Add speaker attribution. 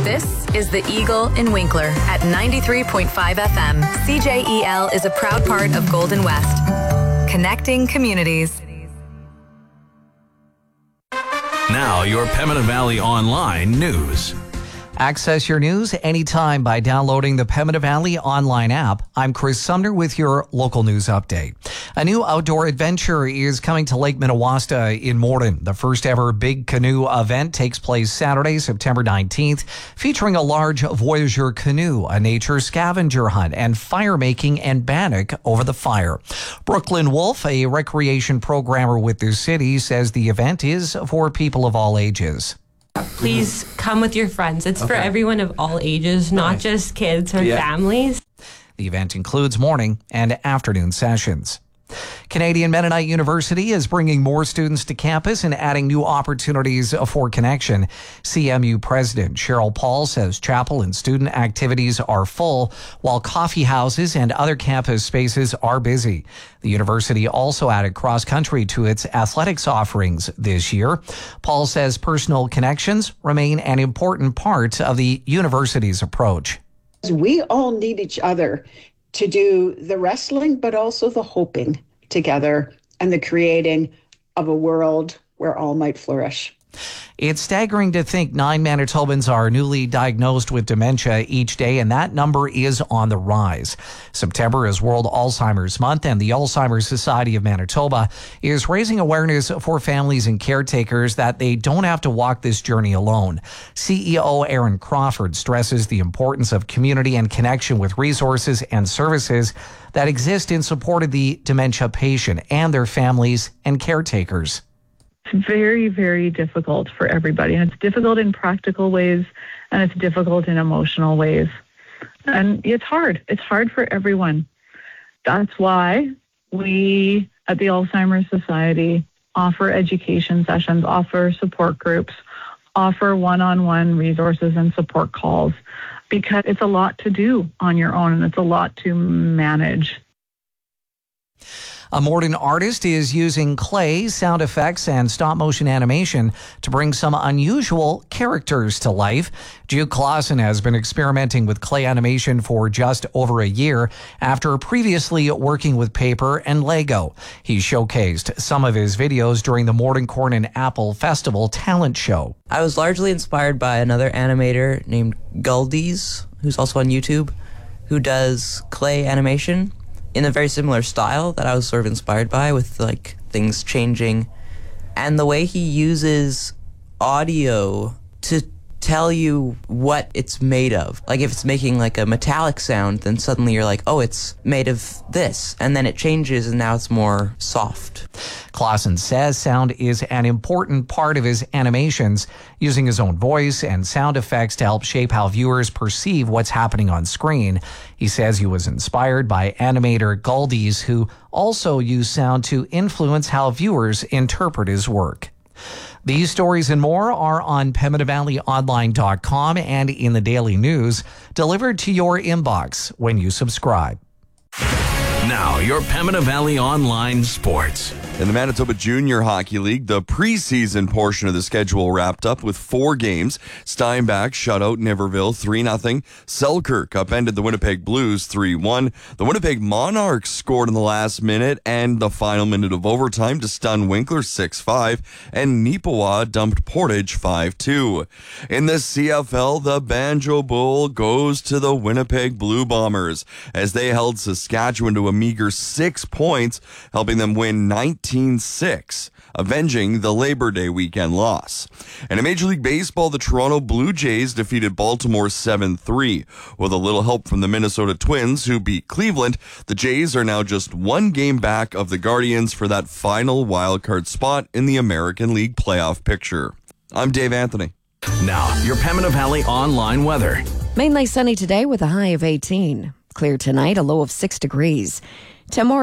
Speaker 1: This is the Eagle in Winkler at 93.5 FM. CJEL is a proud part of Golden West. Connecting communities.
Speaker 2: Now, your Pembina Valley Online news.
Speaker 3: Access your news anytime by downloading the Pembina Valley online app. I'm Chris Sumner with your local news update. A new outdoor adventure is coming to Lake Minnewaska in Morden. The first ever Big Canoe event takes place Saturday, September 19th, featuring a large Voyageur canoe, a nature scavenger hunt, and fire making and bannock over the fire. Brooklyn Wolf, a recreation programmer with the city, says the event is for people of all ages.
Speaker 4: Please come with your friends. It's for everyone of all ages, not just kids or families.
Speaker 3: The event includes morning and afternoon sessions. Canadian Mennonite University is bringing more students to campus and adding new opportunities for connection. CMU President Cheryl Paul says chapel and student activities are full, while coffee houses and other campus spaces are busy. The university also added cross-country to its athletics offerings this year. Paul says personal connections remain an important part of the university's approach.
Speaker 5: We all need each other to do the wrestling, but also the hoping together and the creating of a world where all might flourish.
Speaker 3: It's staggering to think 9 Manitobans are newly diagnosed with dementia each day, and that number is on the rise. September is World Alzheimer's Month, and the Alzheimer's Society of Manitoba is raising awareness for families and caretakers that they don't have to walk this journey alone. CEO Aaron Crawford stresses the importance of community and connection with resources and services that exist in support of the dementia patient and their families and caretakers.
Speaker 6: It's very, very difficult for everybody. And it's difficult in practical ways, and it's difficult in emotional ways. And it's hard. It's hard for everyone. That's why we at the Alzheimer's Society offer education sessions, offer support groups, offer one-on-one resources and support calls, because it's a lot to do on your own, and it's a lot to manage.
Speaker 3: A Morden artist is using clay, sound effects, and stop-motion animation to bring some unusual characters to life. Jude Clausen has been experimenting with clay animation for just over a year after previously working with paper and Lego. He showcased some of his videos during the Morden Corn and Apple Festival talent show.
Speaker 7: I was largely inspired by another animator named Guldies, who's also on YouTube, who does clay animation in a very similar style that I was sort of inspired by, with like things changing, and the way he uses audio to tell you what it's made of. Like if it's making like a metallic sound, then suddenly you're like, oh, it's made of this, and then it changes and now it's more soft.
Speaker 3: Clausen says sound is an important part of his animations, using his own voice and sound effects to help shape how viewers perceive what's happening on screen. He says he was inspired by animator Guldies, who also used sound to influence how viewers interpret his work. These stories and more are on PembinaValleyOnline.com and in the Daily News, delivered to your inbox when you subscribe.
Speaker 2: Now, your Pembina Valley Online sports.
Speaker 8: In the Manitoba Junior Hockey League, the preseason portion of the schedule wrapped up with 4 games. Steinbach shut out Niverville 3-0. Selkirk upended the Winnipeg Blues 3-1. The Winnipeg Monarchs scored in the last minute and the final minute of overtime to stun Winkler 6-5. And Neepawa dumped Portage 5-2. In the CFL, the Banjo Bowl goes to the Winnipeg Blue Bombers as they held Saskatchewan to a meager 6 points, helping them win 19-6, avenging the Labor Day weekend loss. And in Major League Baseball, the Toronto Blue Jays defeated Baltimore 7-3. With a little help from the Minnesota Twins, who beat Cleveland, the Jays are now just 1 game back of the Guardians for that final wildcard spot in the American League playoff picture. I'm Dave Anthony.
Speaker 2: Now, your Pembina Valley Online weather.
Speaker 9: Mainly sunny today with a high of 18. Clear tonight, a low of 6 degrees. Tomorrow